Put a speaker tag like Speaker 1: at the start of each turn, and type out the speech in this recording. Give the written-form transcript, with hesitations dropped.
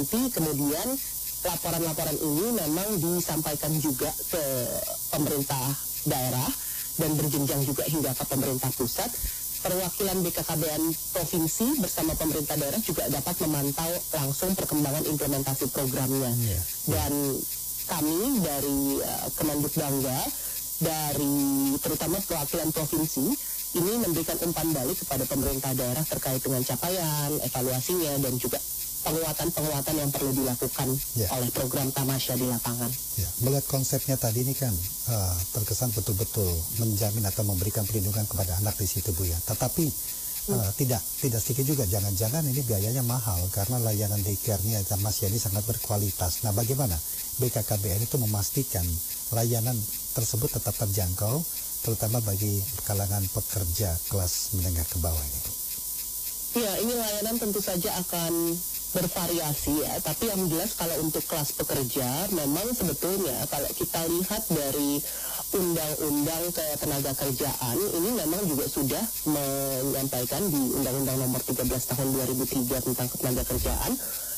Speaker 1: nanti kemudian laporan-laporan ini memang disampaikan juga ke pemerintah daerah dan berjenjang juga hingga ke pemerintah pusat. Perwakilan BKKBN Provinsi bersama pemerintah daerah juga dapat memantau langsung perkembangan implementasi programnya. Dan kami dari Kemendikbangga, dari terutama perwakilan provinsi, ini memberikan umpan balik kepada pemerintah daerah terkait dengan capaian, evaluasinya, dan juga penguatan-penguatan yang perlu dilakukan oleh program Tamasya di lapangan.
Speaker 2: Melihat konsepnya tadi ini kan terkesan betul-betul menjamin atau memberikan perlindungan kepada anak di situ, Bu ya. Tetapi tidak sedikit juga jangan-jangan ini biayanya mahal karena layanan daycare-nya Tamasya ini sangat berkualitas. Nah, bagaimana BKKBN itu memastikan layanan tersebut tetap terjangkau, terutama bagi kalangan pekerja kelas menengah ke bawah ini?
Speaker 1: Ya, ini layanan tentu saja akan bervariasi ya, tapi yang jelas kalau untuk kelas pekerja memang sebetulnya kalau kita lihat dari undang-undang ketenaga kerjaan ini memang juga sudah menyampaikan di Undang-Undang Nomor 13 Tahun 2003 tentang ketenaga kerjaan